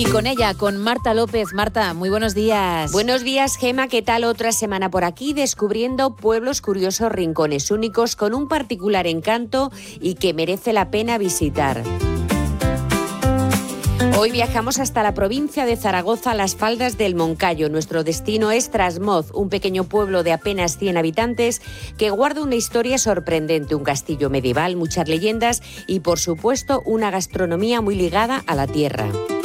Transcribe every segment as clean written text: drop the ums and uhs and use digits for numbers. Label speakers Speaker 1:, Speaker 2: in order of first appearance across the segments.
Speaker 1: con ella, con Marta López. Marta, muy buenos días.
Speaker 2: Buenos días, Gema. ¿Qué tal? Otra semana por aquí descubriendo pueblos curiosos, rincones únicos con un particular encanto y que merece la pena visitar. Hoy viajamos hasta la provincia de Zaragoza, a las faldas del Moncayo. Nuestro destino es Trasmoz, un pequeño pueblo de apenas 100 habitantes que guarda una historia sorprendente, un castillo medieval, muchas leyendas y, por supuesto, una gastronomía muy ligada a la tierra.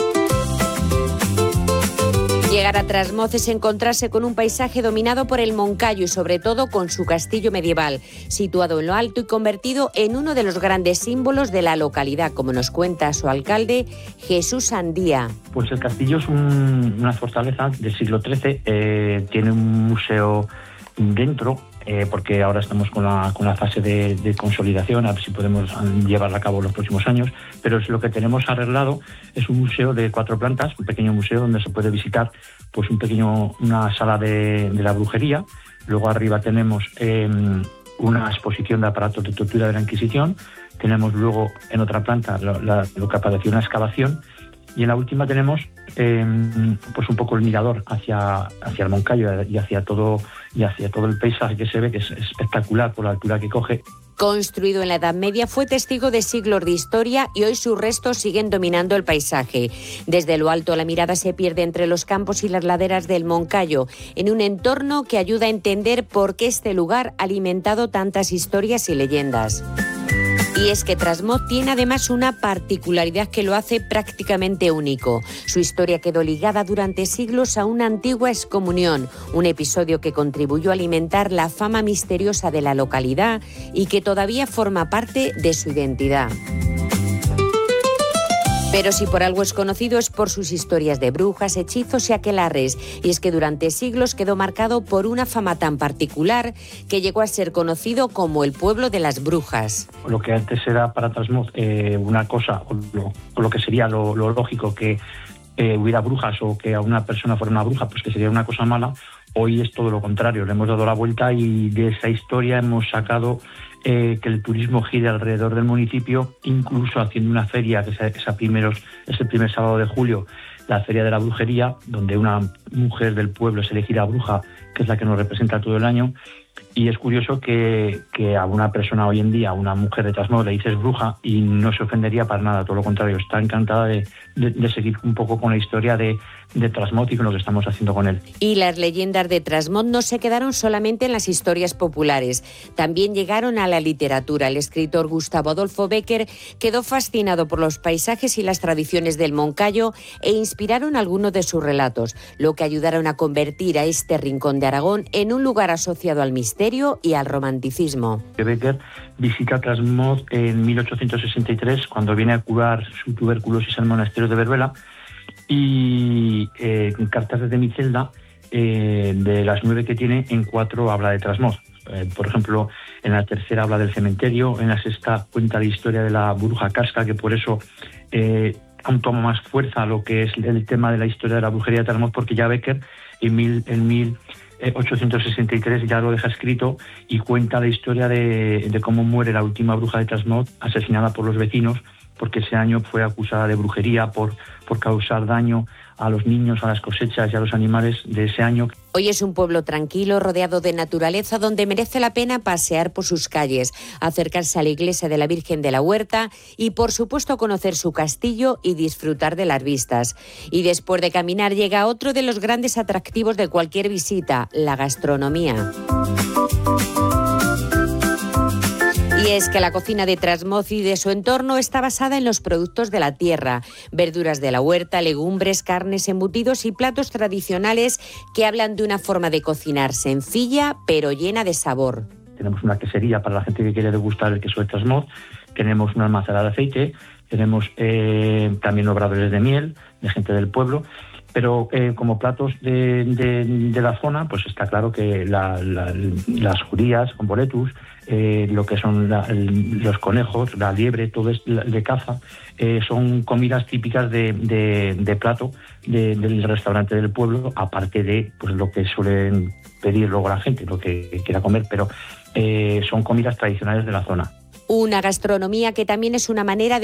Speaker 2: Llegar a Trasmoz es encontrarse con un paisaje dominado por el Moncayo y sobre todo con su castillo medieval, situado en lo alto y convertido en uno de los grandes símbolos de la localidad, como nos cuenta su alcalde, Jesús Andía.
Speaker 3: Pues el castillo es una fortaleza del siglo XIII, tiene un museo dentro, porque ahora estamos con la fase de consolidación, a ver si podemos llevarla a cabo los próximos años, pero lo que tenemos arreglado es un museo de 4 plantas, un pequeño museo donde se puede visitar pues una sala de la brujería. Luego arriba tenemos una exposición de aparatos de tortura de la Inquisición, tenemos luego en otra planta lo que apareció una excavación, y en la última tenemos pues un poco el mirador hacia el Moncayo y hacia todo el paisaje que se ve, que es espectacular por la altura que coge.
Speaker 2: Construido en la Edad Media, fue testigo de siglos de historia y hoy sus restos siguen dominando el paisaje. Desde lo alto la mirada se pierde entre los campos y las laderas del Moncayo, en un entorno que ayuda a entender por qué este lugar ha alimentado tantas historias y leyendas. Y es que Trasmoz tiene además una particularidad que lo hace prácticamente único. Su historia quedó ligada durante siglos a una antigua excomunión, un episodio que contribuyó a alimentar la fama misteriosa de la localidad y que todavía forma parte de su identidad. Pero si por algo es conocido es por sus historias de brujas, hechizos y aquelarres. Y es que durante siglos quedó marcado por una fama tan particular que llegó a ser conocido como el pueblo de las brujas.
Speaker 3: Lo que antes era para Trasmoz una cosa, o lo que sería lo lógico, que hubiera brujas o que a una persona fuera una bruja, pues que sería una cosa mala, hoy es todo lo contrario. Le hemos dado la vuelta y de esa historia hemos sacado que el turismo gire alrededor del municipio, incluso haciendo una feria, que es el primer sábado de julio, la Feria de la Brujería, donde una mujer del pueblo es elegida bruja, que es la que nos representa todo el año. Y es curioso que a una persona hoy en día, a una mujer de Trasmoz, le dices bruja y no se ofendería para nada, todo lo contrario, está encantada de seguir un poco con la historia de Trasmoz y con lo que estamos haciendo con él.
Speaker 2: Y las leyendas de Trasmoz no se quedaron solamente en las historias populares, también llegaron a la literatura. El escritor Gustavo Adolfo Bécquer quedó fascinado por los paisajes y las tradiciones del Moncayo e inspiraron algunos de sus relatos, lo que ayudaron a convertir a este rincón de Aragón en un lugar asociado al misterio y al romanticismo.
Speaker 3: Bécquer visita Trasmoz en 1863, cuando viene a curar su tuberculosis al monasterio de Veruela, y en cartas de mi celda, de las 9 que tiene, en 4 habla de Trasmoz. Por ejemplo, en la tercera habla del cementerio, en la sexta cuenta la historia de la bruja casca, que por eso aún toma más fuerza lo que es el tema de la historia de la brujería de Trasmoz, porque ya Bécquer en 1863 ya lo deja escrito y cuenta la historia de cómo muere la última bruja de Trasmoz, asesinada por los vecinos, porque ese año fue acusada de brujería por causar daño a los niños, a las cosechas y a los animales de ese año.
Speaker 2: Hoy es un pueblo tranquilo, rodeado de naturaleza, donde merece la pena pasear por sus calles, acercarse a la iglesia de la Virgen de la Huerta y, por supuesto, conocer su castillo y disfrutar de las vistas. Y después de caminar llega otro de los grandes atractivos de cualquier visita, la gastronomía. Y es que la cocina de Trasmoz y de su entorno está basada en los productos de la tierra, verduras de la huerta, legumbres, carnes, embutidos y platos tradicionales que hablan de una forma de cocinar sencilla pero llena de sabor.
Speaker 3: Tenemos una quesería para la gente que quiere degustar el queso de Trasmoz, tenemos una almazara de aceite, tenemos también obradores de miel de gente del pueblo. Pero como platos de la zona, pues está claro que las judías con boletus, lo que son los conejos, la liebre, todo es de caza, son comidas típicas de plato del restaurante del pueblo, aparte de pues lo que suelen pedir luego la gente, lo que quiera comer, pero son comidas tradicionales de la zona.
Speaker 2: Una gastronomía que también es una manera de